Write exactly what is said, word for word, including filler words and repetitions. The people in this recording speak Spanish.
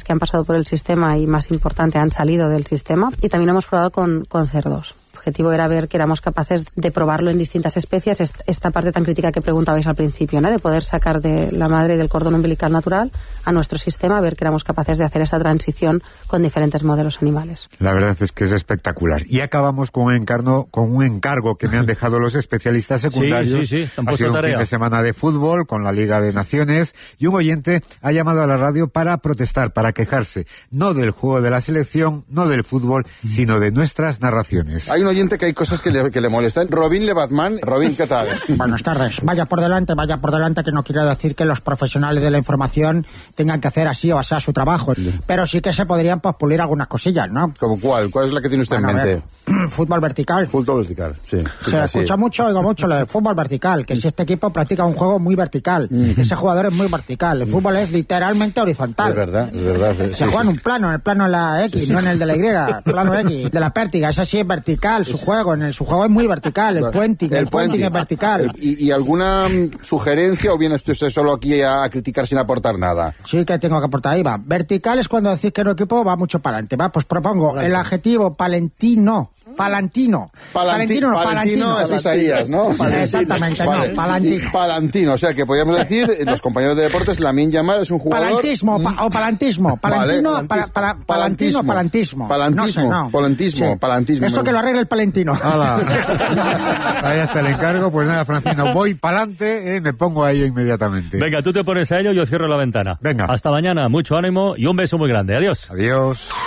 que han pasado por el sistema y, más importante, han salido del sistema. Y también hemos probado con, con cerdos. El objetivo era ver que éramos capaces de probarlo en distintas especies, esta parte tan crítica que preguntabais al principio, ¿no? De poder sacar de la madre del cordón umbilical natural a nuestro sistema, ver que éramos capaces de hacer esta transición con diferentes modelos animales. La verdad es que es espectacular. Y acabamos con un encargo, con un encargo que me han dejado los especialistas secundarios. Sí, sí, sí. Ha sido un fin de semana de fútbol con la Liga de Naciones y un oyente ha llamado a la radio para protestar, para quejarse, no del juego de la selección, no del fútbol, sino de nuestras narraciones. Hay un oyente que hay cosas que le, que le molestan. Robin Lebatman. Robin, ¿qué tal? Buenas tardes. Vaya por delante, vaya por delante, que no quiero decir que los profesionales de la información tengan que hacer así o así su trabajo. Pero sí que se podrían pues, pulir algunas cosillas, ¿no? ¿Como cuál? ¿Cuál es la que tiene usted bueno, en mente? Ver, fútbol vertical. Fútbol vertical, sí. Se sí. escucha mucho, oigo mucho lo de fútbol vertical, que si este equipo practica un juego muy vertical, mm. ese jugador es muy vertical. El fútbol es literalmente horizontal. Es verdad, es verdad. Se sí, juega sí. en un plano, en el plano de la X, sí, sí. no en el de la Y, plano X, de la pértiga. Ese sí es vertical, su juego, en el su juego es muy vertical, el puenting, el, el puenting es vertical. ¿Y, ¿Y alguna sugerencia o viene usted solo aquí a, a criticar sin aportar nada? Sí que tengo que aportar, ahí va. Vertical es cuando decís que un equipo va mucho para adelante, va, pues propongo Palantino. El adjetivo palentino. Palantino. Palanti Palantino, no, Palantino, Palantino. Es Isaías, ¿no? Exactamente, vale. no, Palantino. Palantino, o sea que podríamos decir, los compañeros de deportes, Lamine Yamal es un jugador... Palantismo, pa o palantismo. Palantino, vale. pala, pala, palantino, palantismo. Palantismo, no sé, no. palantismo, sí. palantismo. Eso que lo arregle el Palentino. Ahí está el encargo, pues nada, Francino, voy pa'lante, eh, me pongo a ello inmediatamente. Venga, tú te pones a ello, yo cierro la ventana. Venga. Hasta mañana, mucho ánimo y un beso muy grande. Adiós. Adiós.